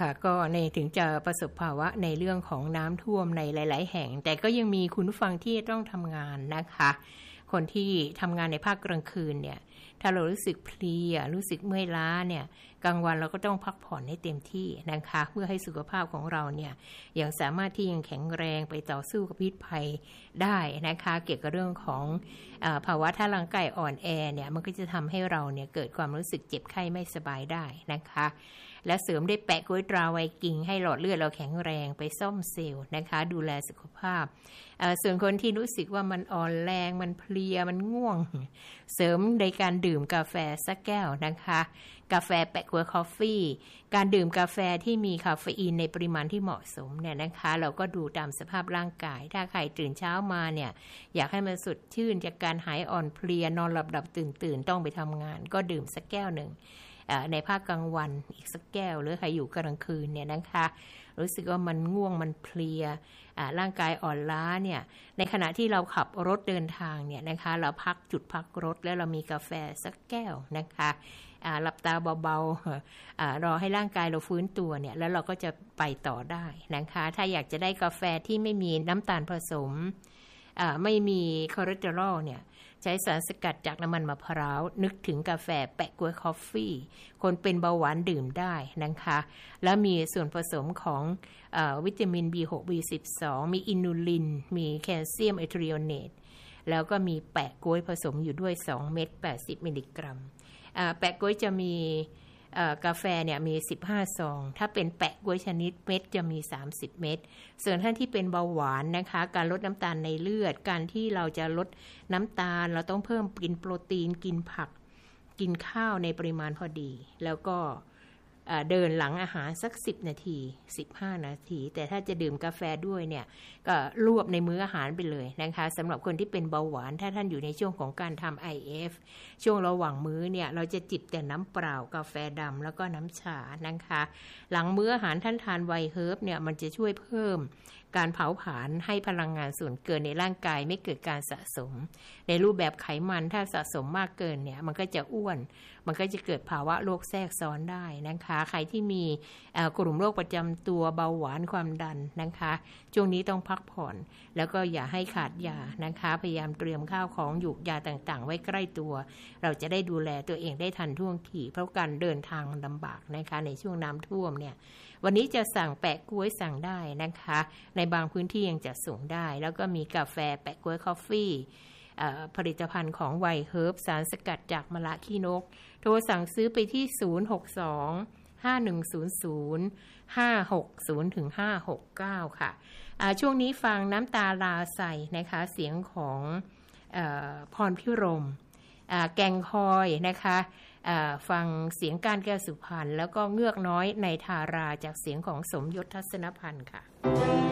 ค่ะก็ถึงจะประสบภาวะในเรื่องของน้ำท่วมในหลายๆแห่งแต่ก็ยังมีคุณผู้ฟังที่ต้องทำงานนะคะคนที่ทำงานในภาคกลางคืนเนี่ยถ้าเรารู้สึกเพลียรู้สึกเมื่อยล้าเนี่ยกลางวันเราก็ต้องพักผ่อนให้เต็มที่นะคะเพื่อให้สุขภาพของเราเนี่ยยังสามารถที่ยังแข็งแรงไปต่อสู้กับพิษภัยได้นะคะเกี่ยวกับเรื่องของภาวะถ้าร่างกายอ่อนแอเนี่ยมันก็จะทำให้เราเนี่ยเกิดความรู้สึกเจ็บไข้ไม่สบายได้นะคะและเสริมได้แปะกล้วยตราไวกิ้งให้หลอดเลือดเราแข็งแรงไปซ่อมเซลล์นะคะดูแลสุขภาพส่วนคนที่รู้สึกว่ามันอ่อนแรงมันเพลียมันง่วงเสริมในการดื่มกาแฟสักแก้วนะคะกาแฟแปะกล้วยคอฟฟี่การดื่มกาแฟที่มีคาเฟอีนในปริมาณที่เหมาะสมเนี่ยนะคะเราก็ดูตามสภาพร่างกายถ้าใครตื่นเช้ามาเนี่ยอยากให้มันสดชื่นจากการหายอ่อนเพลียนอนหลับๆตื่นต้องไปทำงานก็ดื่มสักแก้วหนึ่งในภาคกลางวันอีกสักแก้วหรือใครอยู่กลางคืนเนี่ยนะคะรู้สึกว่ามันง่วงมันเพลียร่างกายอ่อนล้าเนี่ยในขณะที่เราขับรถเดินทางเนี่ยนะคะเราพักจุดพักรถแล้วเรามีกาแฟสักแก้วนะคะหลับตาเบาๆรอให้ร่างกายเราฟื้นตัวเนี่ยแล้วเราก็จะไปต่อได้นะคะถ้าอยากจะได้กาแฟที่ไม่มีน้ำตาลผสมไม่มีคอเลสเตอรอลเนี่ยใช้สารสกัดจากน้ำมันมะพร้าวนึกถึงกาแฟแปะกล้วยคอฟฟี่คนเป็นเบาหวานดื่มได้นะคะแล้วมีส่วนผสมของวิตามิน B6 B12 มีอินูลินมีแคลเซียมไอทริโอเนตแล้วก็มีแปะกล้วยผสมอยู่ด้วย2เม็ด80มิลลิกรัมแปะกล้วยจะมีกาแฟเนี่ยมี15ซองถ้าเป็นแปะกล้วยชนิดเม็ดจะมี30เม็ดส่วนท่านที่เป็นเบาหวานนะคะการลดน้ำตาลในเลือดการที่เราจะลดน้ำตาลเราต้องเพิ่มกินโปรตีนกินผักกินข้าวในปริมาณพอดีแล้วก็เดินหลังอาหารสัก10นาที15นาทีแต่ถ้าจะดื่มกาแฟด้วยเนี่ยก็รวบในมื้ออาหารไปเลยนะคะสำหรับคนที่เป็นเบาหวานถ้าท่านอยู่ในช่วงของการทำ IF ช่วงระหว่างมื้อเนี่ยเราจะจิบแต่น้ำเปล่ากาแฟดำแล้วก็น้ำชานะคะหลังมื้ออาหารท่านทานไวเฮิร์บเนี่ยมันจะช่วยเพิ่มการเผาผลาญให้พลังงานส่วนเกินในร่างกายไม่เกิดการสะสมในรูปแบบไขมันถ้าสะสมมากเกินเนี่ยมันก็จะอ้วนมันก็จะเกิดภาวะโรคแทรกซ้อนได้นะคะใครที่มีกลุ่มโรคประจำตัวเบาหวานความดันนะคะช่วงนี้ต้องพักผ่อนแล้วก็อย่าให้ขาดยานะคะพยายามเตรียมข้าวของหยูกยาต่างๆไว้ใกล้ตัวเราจะได้ดูแลตัวเองได้ทันท่วงทีเพราะการเดินทางลำบากนะคะในช่วงน้ำท่วมเนี่ยวันนี้จะสั่งแปะกล้วยสั่งได้นะคะในบางพื้นที่ยังจะส่งได้แล้วก็มีกาแฟแปะกล้วยคอฟฟี่ผลิตภัณฑ์ของไวเฮิร์บสารสกัดจากมะระขี้นกโทรสั่งซื้อไปที่062 5100 560ถึง569ค่ะช่วงนี้ฟังน้ำตาลาใสนะคะเสียงของพรพิรมแกงคอยนะคะฟังเสียงการแก้วสุพรรณแล้วก็เงือกน้อยในทาราจากเสียงของสมยศทัศนพันธ์ค่ะ